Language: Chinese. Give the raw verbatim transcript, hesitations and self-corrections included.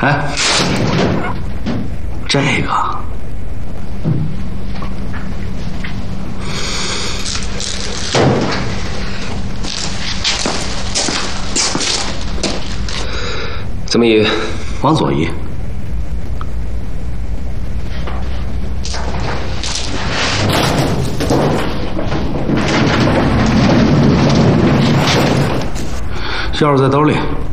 哎，这个怎么移？ 往左移。钥匙在兜里。